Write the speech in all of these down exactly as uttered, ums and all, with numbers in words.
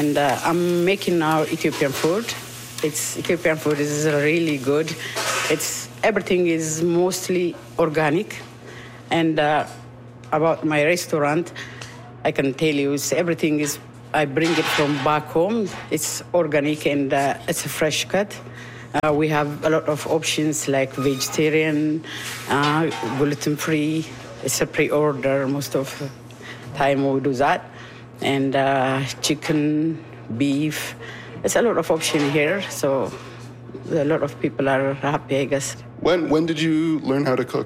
And uh, I'm making now Ethiopian food. It's Ethiopian food is really good. It's everything is mostly organic. And uh, about my restaurant, I can tell you, it's, everything is, I bring it from back home. It's organic and uh, it's a fresh cut. Uh, we have a lot of options like vegetarian, uh, gluten-free. It's a pre-order most of the time we do that. And uh, chicken, beef. There's a lot of option here, so a lot of people are happy, I guess. When when did you learn how to cook?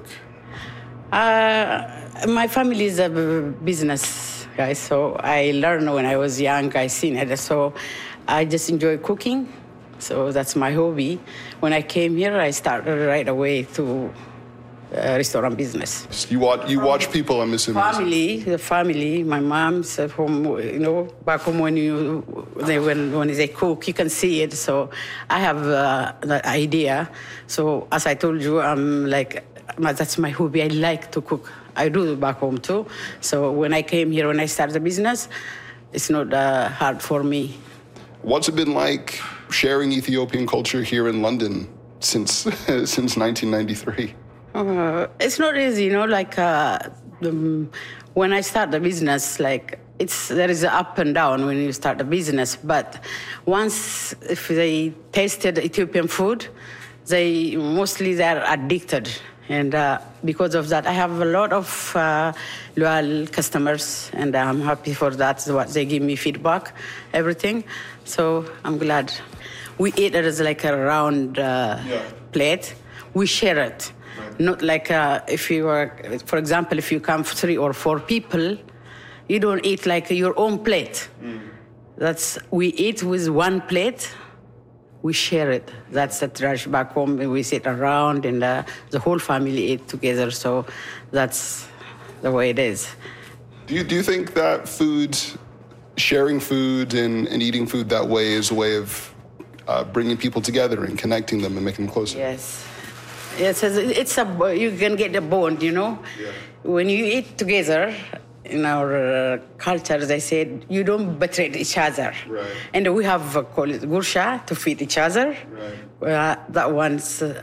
Uh, my family is a business guy, so I learned when I was young. I seen it, so I just enjoy cooking. So that's my hobby. When I came here, I started right away to uh, restaurant business. You watch you watch people, I'm assuming. Family, the family, my mom's at home, you know, back home when you they when when they cook, you can see it. So I have uh, the idea. So as I told you, I'm like that's my hobby. I like to cook. I do back home too. So when I came here, when I started the business, it's not uh, hard for me. What's it been like sharing Ethiopian culture here in London since since nineteen ninety-three? Uh, it's not easy, you know, like uh, the, when I start the business, like it's there is an up and down when you start the business. But once if they tasted Ethiopian food, they mostly they're addicted. And uh, because of that, I have a lot of uh, loyal customers, and I'm happy for that. What they give me feedback, everything. So I'm glad. We eat it as like a round uh, yeah. plate. We share it. Right. Not like uh, if you are, for example, if you come three or four people, you don't eat like your own plate. Mm. That's we eat with one plate. We share it. That's the trash back home. We sit around and uh, the whole family eat together. So that's the way it is. Do you do you think that food, sharing food and, and eating food that way is a way of uh, bringing people together and connecting them and making them closer? Yes. Yes, it's a, you can get a bond, you know. Yeah. When you eat together, in our uh, culture, they said, you don't betray each other. Right. And we have uh, called it gursha, to feed each other. Right. Uh, that one's uh,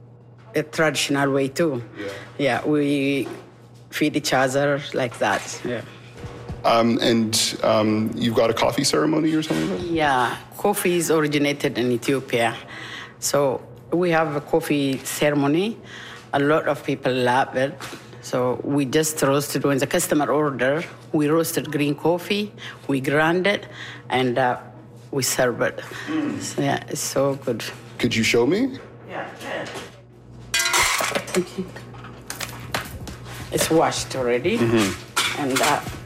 a traditional way too. Yeah. Yeah, we feed each other like that. Yeah. Um, and um, you've got a coffee ceremony or something like that? Yeah, coffee is originated in Ethiopia. So we have a coffee ceremony. A lot of people love it. So we just roasted, when the customer order, we roasted green coffee, we ground it, and uh, we serve it. Mm. So, yeah, it's so good. Could you show me? Yeah, yeah. Thank you. It's washed already. Mm-hmm. And uh,